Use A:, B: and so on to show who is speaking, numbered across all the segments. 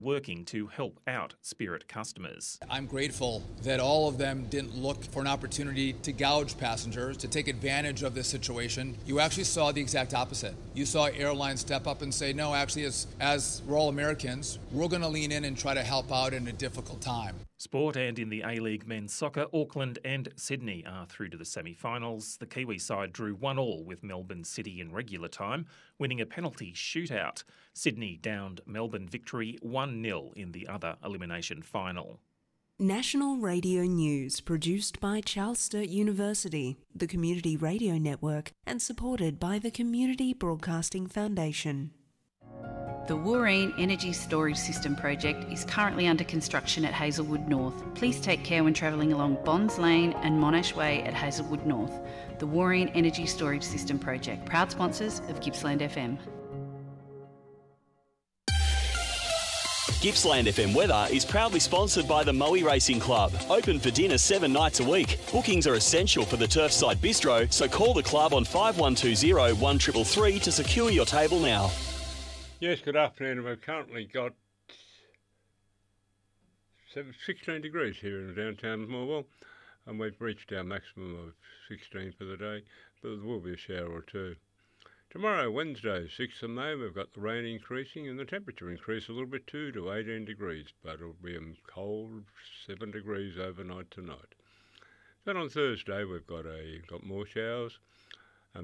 A: working to help out Spirit customers.
B: I'm grateful that all of them didn't look for an opportunity to gouge passengers, to take advantage of this situation. You actually saw the exact opposite. You saw airlines step up and say, no, actually, as we're all Americans, we're going to lean in and try to help out in a difficult time.
A: Sport, and in the A-League men's soccer, Auckland and Sydney are through to the semi-finals. The Kiwi side drew 1-1 with Melbourne City in regular time, winning a penalty shootout. Sydney downed Melbourne victory 1-0 in the other elimination final.
C: National Radio News, produced by Charles Sturt University, the Community Radio Network, and supported by the Community Broadcasting Foundation.
D: The Wooreen Energy Storage System project is currently under construction at Hazelwood North. Please take care when travelling along Bonds Lane and Monash Way at Hazelwood North. The Wooreen Energy Storage System project, proud sponsors of Gippsland FM.
E: Gippsland FM weather is proudly sponsored by the Moe Racing Club. Open for dinner 7 nights a week. Bookings are essential for the Turfside Bistro, so call the club on 5120 1333 to secure your table now.
F: Yes, good afternoon. We've currently got 16 degrees here in the downtown Morwell, and we've reached our maximum of 16 for the day, but there will be a shower or two. Tomorrow, Wednesday, 6th of May, we've got the rain increasing and the temperature increase a little bit too to 18 degrees, but it'll be a cold 7 degrees overnight tonight. Then on Thursday, we've got more showers, a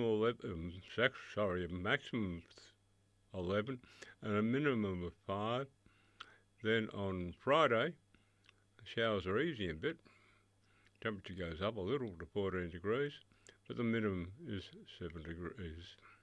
F: maximum 11 and a minimum of 5. Then on Friday, the showers are easing a bit. Temperature goes up a little to 14 degrees, but the minimum is 7 degrees.